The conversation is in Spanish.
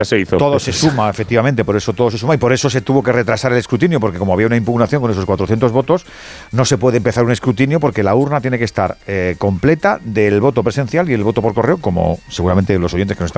se hizo. Todo se suma, efectivamente, por eso todo se suma y por eso se tuvo que retrasar el escrutinio, porque como había una impugnación con esos 400 votos, no se puede empezar un escrutinio porque la urna tiene que estar completa del voto presencial y el voto por correo, como seguramente los oyentes que nos están